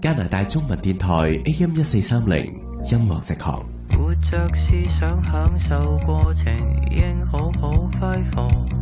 加拿大中文電台 AM 1430音樂直航。 活着思想享受過程，應好好揮霍。